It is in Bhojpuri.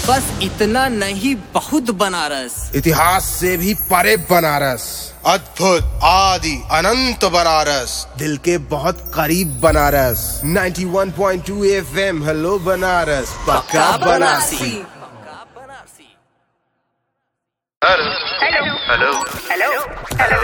बस इतना नहीं, बहुत बनारस। इतिहास से भी परे बनारस, अद्भुत आदि अनंत बनारस, दिल के बहुत करीब बनारस। 91.2 FM, हेलो बनारस, पक्का Banarasi. Hello hello hello hello.